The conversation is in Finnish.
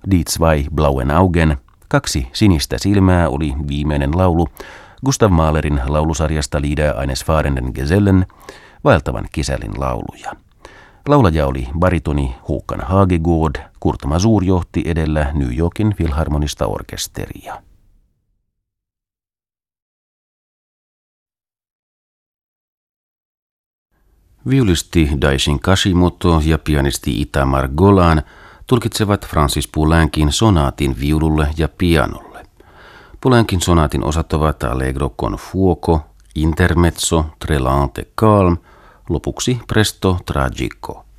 Die zwei blauen Augen, kaksi sinistä silmää oli viimeinen laulu Gustav Mahlerin laulusarjasta Lieder eines fahrenden Gesellen, vaeltavan kesällin lauluja. Laulaja oli baritoni Håkan Hagegård, Kurt Masur johti edellä New Yorkin Filharmonista orkesteria. Viulisti Daishin Kashimoto ja pianisti Itamar Golan tulkitsevat Francis Poulencin sonaatin viululle ja pianolle. Poulencin sonaatin osat ovat Allegro con fuoco, Intermezzo, Trelante calm, lopuksi Presto tragico.